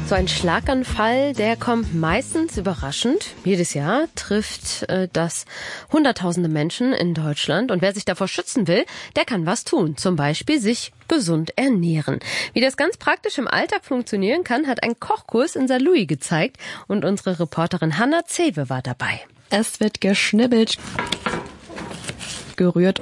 So ein Schlaganfall, der kommt meistens überraschend. Jedes Jahr trifft das Hunderttausende Menschen in Deutschland. Und wer sich davor schützen will, der kann was tun. Zum Beispiel sich gesund ernähren. Wie das ganz praktisch im Alltag funktionieren kann, hat ein Kochkurs in Saarlouis gezeigt. Und unsere Reporterin Hanna Zewe war dabei. Es wird geschnibbelt, gerührt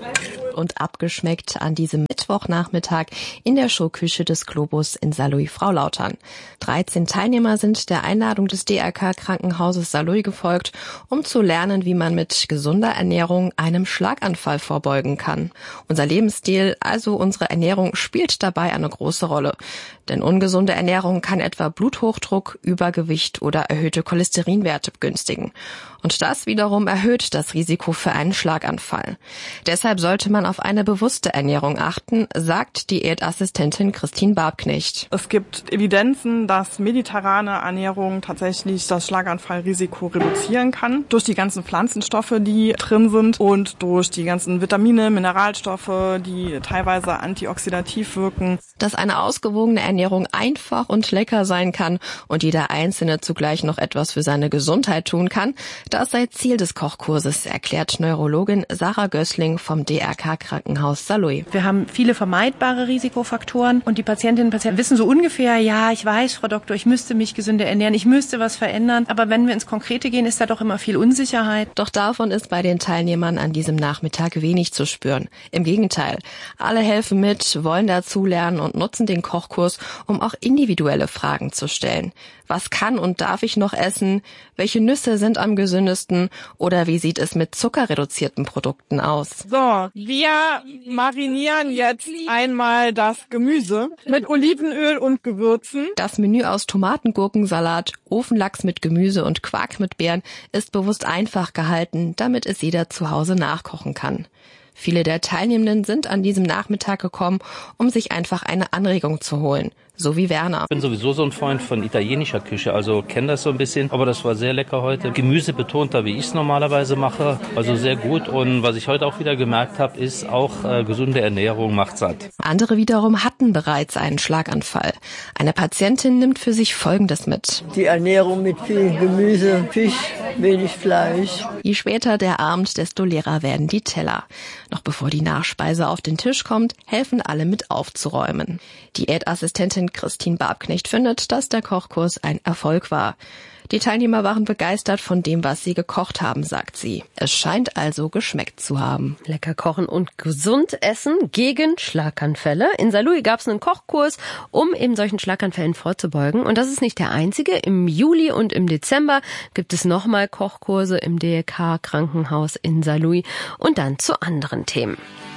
und abgeschmeckt an diesem Mittwochnachmittag in der Showküche des Globus in Saarlouis-Fraulautern. 13 Teilnehmer sind der Einladung des DRK-Krankenhauses Saarlouis gefolgt, um zu lernen, wie man mit gesunder Ernährung einem Schlaganfall vorbeugen kann. Unser Lebensstil, also unsere Ernährung, spielt dabei eine große Rolle. Denn ungesunde Ernährung kann etwa Bluthochdruck, Übergewicht oder erhöhte Cholesterinwerte begünstigen. Und das wiederum erhöht das Risiko für einen Schlaganfall. Deshalb sollte man auf eine bewusste Ernährung achten, sagt Diätassistentin Christine Barbknecht. Es gibt Evidenzen, dass mediterrane Ernährung tatsächlich das Schlaganfallrisiko reduzieren kann. Durch die ganzen Pflanzenstoffe, die drin sind und durch die ganzen Vitamine, Mineralstoffe, die teilweise antioxidativ wirken. Dass eine ausgewogene Ernährung einfach und lecker sein kann und jeder Einzelne zugleich noch etwas für seine Gesundheit tun kann, das sei Ziel des Kochkurses, erklärt Neurologin Sarah Gößling vom DRK-Krankenhaus Saarlouis. Wir haben viele vermeidbare Risikofaktoren und die Patientinnen und Patienten wissen so ungefähr, ja, ich weiß, Frau Doktor, ich müsste mich gesünder ernähren, ich müsste was verändern. Aber wenn wir ins Konkrete gehen, ist da doch immer viel Unsicherheit. Doch davon ist bei den Teilnehmern an diesem Nachmittag wenig zu spüren. Im Gegenteil, alle helfen mit, wollen dazulernen und nutzen den Kochkurs, um auch individuelle Fragen zu stellen. Was kann und darf ich noch essen? Welche Nüsse sind am gesündesten? Oder wie sieht es mit zuckerreduzierten Produkten aus? So, wir marinieren jetzt einmal das Gemüse mit Olivenöl und Gewürzen. Das Menü aus Tomatengurkensalat, Ofenlachs mit Gemüse und Quark mit Beeren ist bewusst einfach gehalten, damit es jeder zu Hause nachkochen kann. Viele der Teilnehmenden sind an diesem Nachmittag gekommen, um sich einfach eine Anregung zu holen. So wie Werner. Ich bin sowieso so ein Freund von italienischer Küche, also kenne das so ein bisschen. Aber das war sehr lecker heute. Gemüse betonter, wie ich es normalerweise mache. Also sehr gut. Und was ich heute auch wieder gemerkt habe, ist auch gesunde Ernährung macht satt. Andere wiederum hatten bereits einen Schlaganfall. Eine Patientin nimmt für sich Folgendes mit. Die Ernährung mit viel Gemüse, Fisch, wenig Fleisch. Je später der Abend, desto leerer werden die Teller. Noch bevor die Nachspeise auf den Tisch kommt, helfen alle mit aufzuräumen. Diätassistentin Christine Barbknecht findet, dass der Kochkurs ein Erfolg war. Die Teilnehmer waren begeistert von dem, was sie gekocht haben, sagt sie. Es scheint also geschmeckt zu haben. Lecker kochen und gesund essen gegen Schlaganfälle. In Saarlouis gab es einen Kochkurs, um eben solchen Schlaganfällen vorzubeugen. Und das ist nicht der einzige. Im Juli und im Dezember gibt es nochmal Kochkurse im DRK-Krankenhaus in Saarlouis und dann zu anderen Themen.